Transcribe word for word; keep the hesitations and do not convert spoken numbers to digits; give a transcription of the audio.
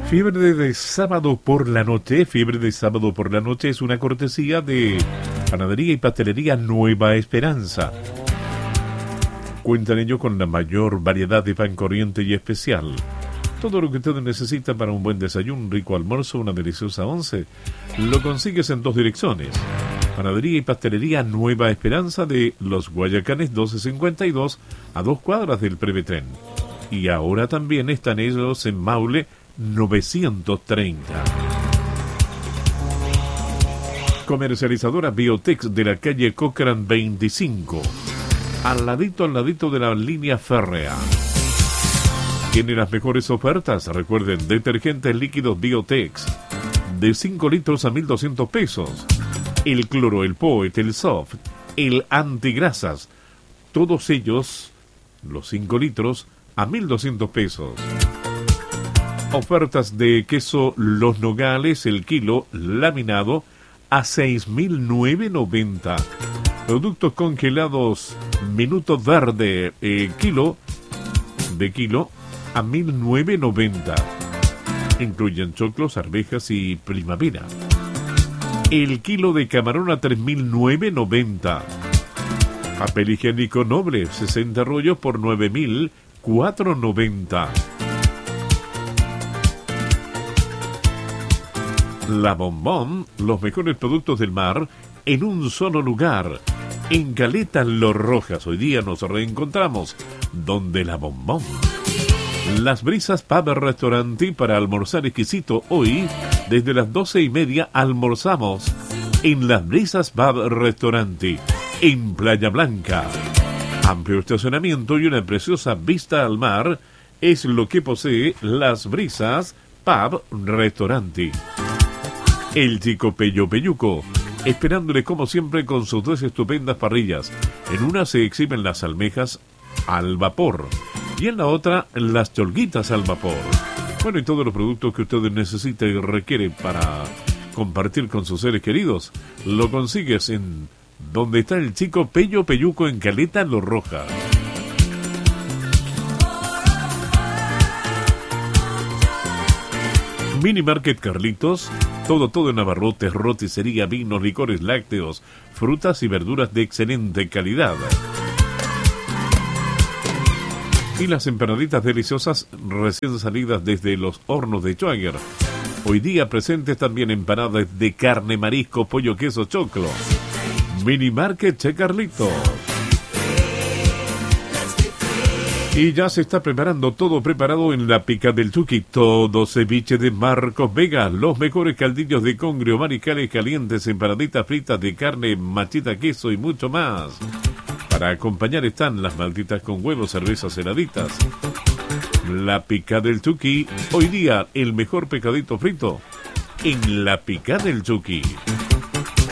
Fiebre de sábado por la noche. Fiebre de sábado por la noche es una cortesía de Panadería y Pastelería Nueva Esperanza. Cuentan ellos con la mayor variedad de pan corriente y especial. Todo lo que usted necesita para un buen desayuno, un rico almuerzo, una deliciosa once, lo consigues en dos direcciones. Panadería y Pastelería Nueva Esperanza de Los Guayacanes doce cincuenta y dos, a dos cuadras del Prevetren. Y ahora también están ellos en Maule novecientos treinta. Comercializadora Biotex de la calle Cochrane veinticinco. Al ladito, al ladito de la línea férrea. Tiene las mejores ofertas. Recuerden, detergentes líquidos Biotex de cinco litros a mil doscientos pesos. El cloro, el Poet, el Soft, el antigrasas. Todos ellos, los cinco litros, a mil doscientos pesos. Ofertas de queso Los Nogales, el kilo laminado a seis mil novecientos noventa. Productos congelados Minuto Verde, el kilo de kilo a mil novecientos noventa. Incluyen choclos, arvejas y primavera. El kilo de camarón a tres mil novecientos noventa. Papel higiénico Noble, sesenta rollos por nueve mil cuatrocientos noventa. La Bombón, los mejores productos del mar en un solo lugar. En Caleta Los Rojas, hoy día nos reencontramos donde La Bombón. Las Brisas Pub Restaurante para almorzar exquisito. Hoy, desde las doce y media, almorzamos en Las Brisas Pub Restaurante, en Playa Blanca. Amplio estacionamiento y una preciosa vista al mar es lo que posee Las Brisas Pub Restaurante. El Chico Pello Pelluco, esperándole como siempre con sus dos estupendas parrillas. En una se exhiben las almejas al vapor y en la otra las cholguitas al vapor. Bueno, y todos los productos que usted necesita y requiere para compartir con sus seres queridos, lo consigues en donde está el Chico Pello Pelluco en Caleta Los Rojas. Mini Market Carlitos, todo, todo en abarrotes, roticería, vinos, licores lácteos, frutas y verduras de excelente calidad. Y las empanaditas deliciosas recién salidas desde los hornos de Schwager. Hoy día presentes también empanadas de carne, marisco, pollo, queso, choclo. Mini Market Che Carlitos. Y ya se está preparando, todo preparado en la Pica del Chucky. Todo ceviche de Marcos Vega. Los mejores caldillos de congrio, mariscales calientes, empanaditas fritas de carne, machita, queso y mucho más. Para acompañar están las malditas con huevos, cervezas heladitas. La Pica del Chucky. Hoy día el mejor pescadito frito en la Pica del Chucky.